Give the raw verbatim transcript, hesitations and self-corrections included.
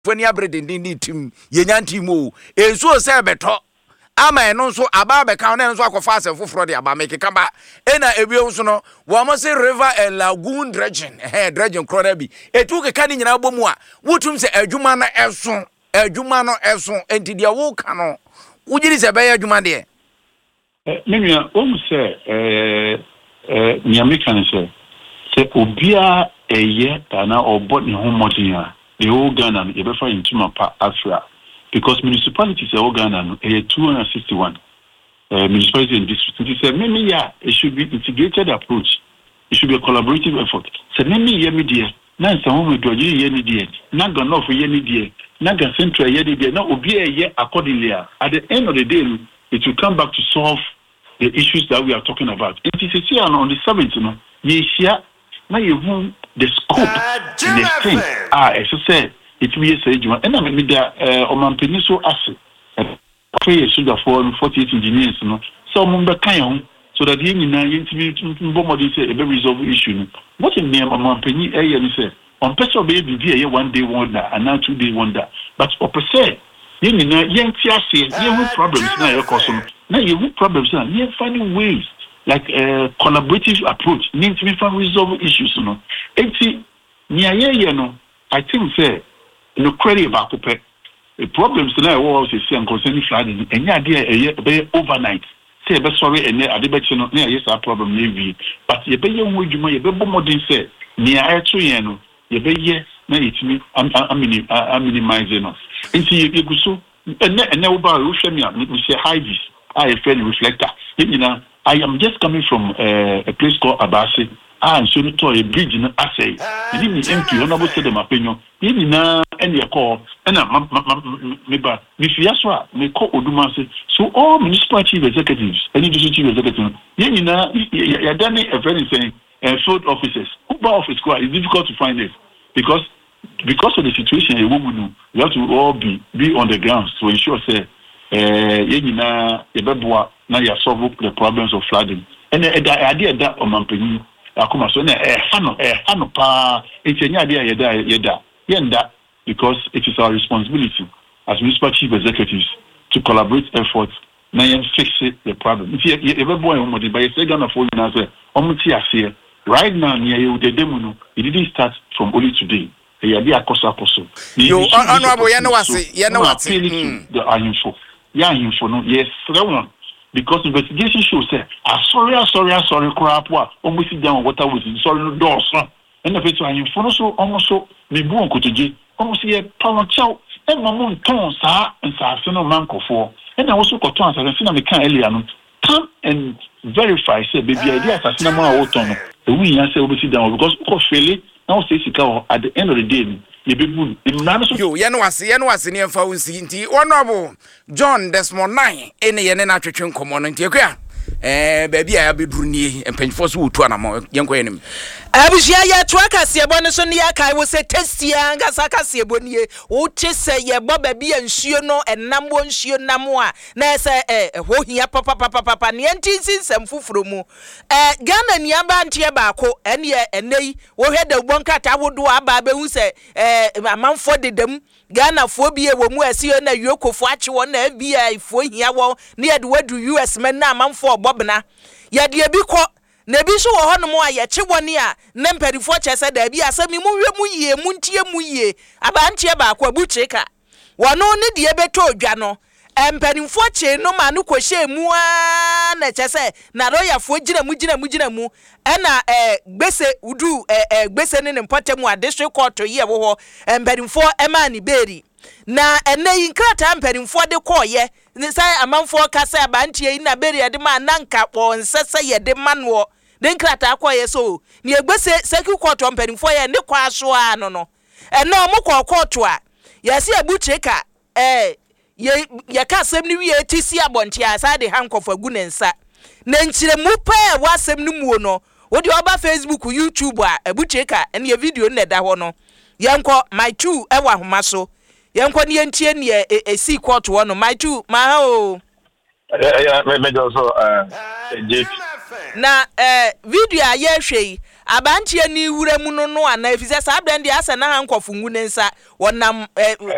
foni abrede ndi tim ye nyanti mu enso se beto ama eno nso aba be ka na nso akofa asefo fro de aba mekeka ba ena ebio nso no wo mo se river and lagoon dredging eh dredging krona bi etu ke ka ni nyina bomu a wotum se adwuma na eso adwuma no eso enti de wo ka no wugiri se be adwuma de eh menua o mu se eh eh nyamika ne se se obia eye tana obo ne ho modin a the whole Ghana e be for intuma pa Afra because municipalities are Ghana e two hundred sixty-one uh, municipalities and districts. It said maybe yeah it should be integrated approach. It should be a collaborative effort. So maybe yeah media na some we do ye media na gonna for ye media na ga central ye media na obi ye accordingly at the end of the day it will come back to solve the issues that we are talking about. It is here on the seventh you know ye share na you the scope in the thing ah as I said it will say you and I mean the uh on peniso asset pray should for forty-eight engineers no so mo be kan so that you na yentimi mbomo dey say e be resolve issue what in name on peni e ye say on person be be here one day wonder and now two day wonder but op say you na yenti ase you have problems na your cause na you have problems na you finding ways like a uh, collaborative approach need to be for resolve issues no enti nia ye no I think say no credit about the problems now was say concerning flooding and yeah there overnight say be sorry and I bet you no yes our problem maybe but you be you you be modern say nia eto yen no you be ye na itimi am am minimizing no enti you go so and and now about we share me we say high vis I feel reflector you know I am just coming from uh, a place called Abasi. Ah, and so to a bridge in Assay. You need me empty, honorable said my opinion. You need na any call, and I'm maybe if you are may call Odumase. So all municipal chief executives, any district chief executive, you know, you're done a very thing, and field officers. Uber office it's difficult to find it because because of the situation a woman you have to all be be on the ground to ensure say uh you know now you solve the problems of flooding. And the idea that on Mampini, Akuma, so a hano, a hano pa, it's an idea yeda yeda yenda because it is our responsibility as municipal chief executives to collaborate efforts now and fix it, the problem. If you ever boy on the by a second of all, right now, near you, the demo, it didn't start from only today. You honorable, you know what? You know what? The info. Yeah, info, no, yes, because investigation shows say, ah, sorry, ah, sorry, ah, sorry, crap, what, almost sit down, what I was in, sorry, no doors, and if it's an info, so almost so, the boom could get almost a pound chow, and my moon tones, ah, and Sarfino Manco for, and I also got tons, and I think I can alien come and verify, say, baby, ideas as no more autumn, the we answer will sit down because, of course, really, now say, at the end of the day, you be good. You, you know, I see, you know, I see, you know, see, honorable John Desmond nine, any and an attraction common and take care. Eh, baby, I be bruni and penny for two to an amount, young queen. Abusia ya twaka se bono ya kai wo se testi anga saka se bonie wo chese ye boba bi ansuo no enam wo nsuo nam a na se eh ho hia papa papa papa ne ntisi nsem fufuro mu eh Ghana niaba ntie baako ene ye enei wo hweda bonkata wodo aba be hu se eh amanfo dedam Ghana fo bi e wo mu asio na yokofo ache wo na bi ai fo hia wo ne ye de wadu U S men na amanfo obobna ye de bi ko na bi so wo hono mo aye chewoni a na mperifo chese da bi asami mu hwe mu yie mu ntie mu yie aba ntie ba akwa bucheka wono ne de beto odwa no emperifo che no ma no kohye mu a na chese na royafo gina mu gina mu gina mu ena eh gbese udu eh gbese ne ne mpotemu a district court ye wo ho emperifo ema ni beri na ene inkrata emperifo de koye ni sai amanfo kasa aba ntie na beri de ma nanka po nsese ye de manwo den krata akoye so ni egbese second court emperifo ye ne kwa so a no no eno mo kwa court a yesi abucheka eh ye ye ka asem ni wie tisi abonti asa de hankofa gu nensa na nchire mu pa e wasem ni muo no wo de oba Facebook YouTube a abucheka ene ye video ne da ho no yenko my two e wa homa so yenko ne yentie ne e si court wo no my two ma ha o eh me me so eh na eh video a ye hwei abantie ni wura mu no no ana efise sa brand asa na hankofu ngu nensa wonam